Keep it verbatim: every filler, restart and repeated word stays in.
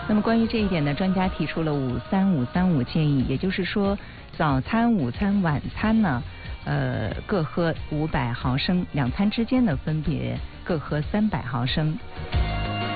那么关于这一点呢，专家提出了五三五三五建议，也就是说，早餐、午餐、晚餐呢，呃，各喝五百毫升，两餐之间呢分别各喝三百毫升。